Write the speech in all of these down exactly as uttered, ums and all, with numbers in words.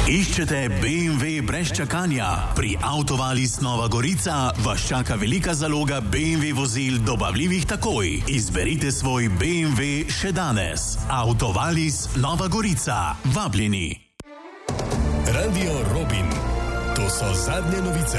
Iščete B M W brez čakanja? Pri Autovalis Nova Gorica vas čaka velika zaloga B M W vozil dobavljivih takoj. Izberite svoj B M W še danes. Autovalis Nova Gorica. Vabljeni. Radio Robin. To so zadnje novice.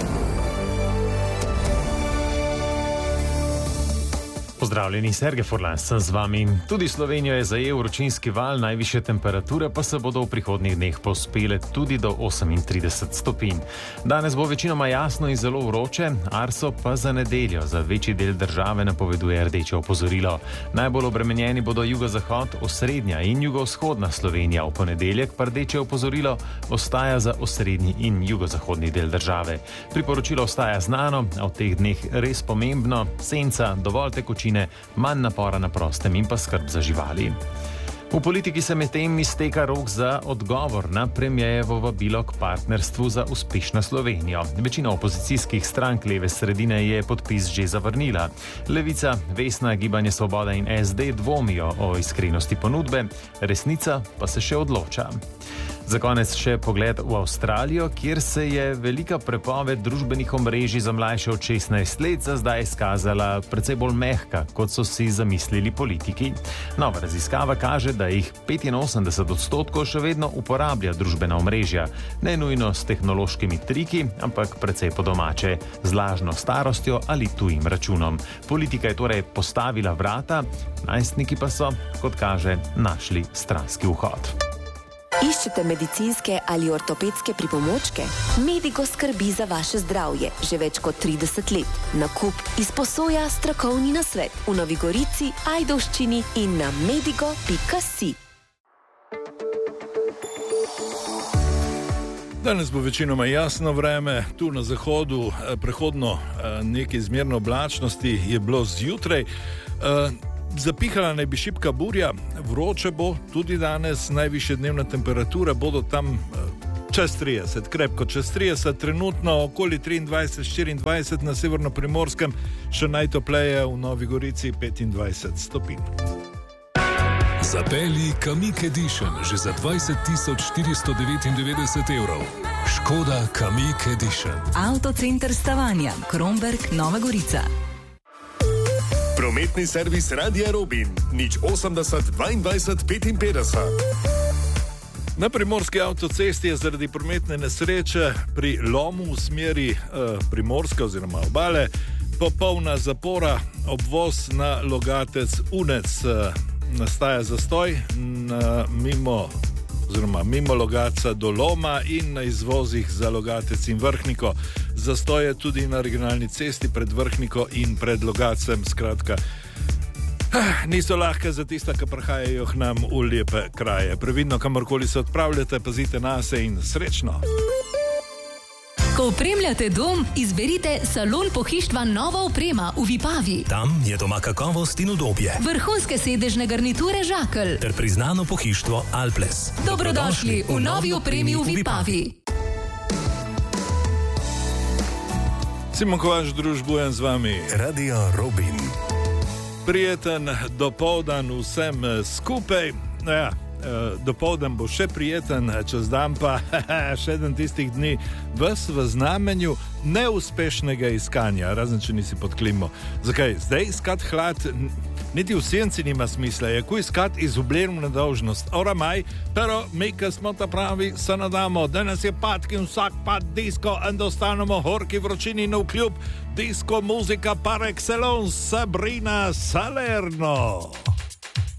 Pozdravljeni, Sergej Furlan sem z vami. Tudi Slovenijo je zajel vročinski val, najvišje temperature pa se bodo v prihodnjih dneh povzpele tudi do osemintrideset stopinj. Danes bo večinoma jasno in zelo vroče, Arso pa za nedeljo za večji del države napoveduje rdeče opozorilo. Najbolj obremenjeni bodo jugozahod, osrednja in jugovzhodna Slovenija. V ponedeljek pa rdeče opozorilo ostaja za osrednji in jugozahodni del države. Priporočilo ostaja znano, a v teh dneh res pomembno: senca, dovolj tekočine, manj napora na prostem in pa skrb za živali. V politiki se medtem izteka rok za odgovor na premierjevo vabilo k partnerstvu za uspešno Slovenijo. Večina opozicijskih strank leve sredine je podpis že zavrnila. Levica, Vesna, Gibanje Svoboda in S D dvomijo o iskrenosti ponudbe, Resnica pa se še odloča. Za konec še pogled v Avstralijo, kjer se je velika prepoved družbenih omrežij za mlajše od šestnajst let za zdaj izkazala precej bolj mehka, kot so si zamislili politiki. Nova raziskava kaže, da jih petinosemdeset odstotkov še vedno uporablja družbena omrežja. Ne nujno s tehnološkimi triki, ampak precej po domače, z lažno starostjo ali tujim računom. Politika je torej postavila vrata, najstniki pa so, kot kaže, našli stranski vhod. Iščete medicinske ali ortopedske pripomočke? Medigo skrbi za vaše zdravje že več kot trideset let. Nakup izposoja strokovni nasvet v Novi Gorici, Ajdovščini in na medigo pika si. Danes bo večinoma jasno vreme, tu na zahodu prehodno nekaj zmerno oblačnosti je bilo zjutraj. Zapihala naj bi šibka burja, vroče bo tudi danes, najvišja dnevna temperatura bodo tam čez trideset, krepko čez trideset, trenutno okoli triindvajset štiriindvajset, na severno-primorskem še najtopleje, v Novi Gorici petindvajset stopinj. Zapelji Kamiq Edition že za dvajset tisoč štiristo devetindevetdeset evrov. Škoda Kamiq Edition. Avtocenter Stavanja, Kromberk, Nova Gorica. Prometni servis Radia Robin, nič osemdeset dvaindvajset petinpetdeset. Na primorski avtocesti je zaradi prometne nesreče pri lomu v smeri eh, Primorske oziroma obale popolna zapora, obvoz na Logatec Unec. Eh, nastaja zastoj na mimo oziroma mimo Logatca do Loma in na izvozih za Logatec in Vrhniko. Zastoj je tudi na regionalni cesti pred Vrhniko in pred Logatcem. Skratka, niso lahke za tista, ki prihajajo k nam v lepe kraje. Previdno, kamorkoli se odpravljate, pazite nase in srečno. Ko opremljate dom, izberite salon pohištva Nova oprema v Vipavi. Tam je doma kakovost in udobje. Vrhunske sedežne garniture Žakelj ter priznano pohištvo Alples. Dobrodošli v novi opremi v Vipavi. Simon Kovač družbujem z vami. Radio Robin. Prijeten dopoldan vsem skupaj. Ja, dopoldan bo še prijeten, čez dan pa še eden tistih dni ves v znamenju neuspešnega iskanja, razen če nisi pod klimo. Zakaj? Zdaj iskat hlad niti v senci nima smisla, je ko iskat izgubljeno nedolžnost. Ora maj, pero mi, ki smo ta pravi, se nadamo, danes je patk in vsak pat disko in dostanemo horki vročini na vkljub. Disko muzika par excellence, Sabrina Salerno.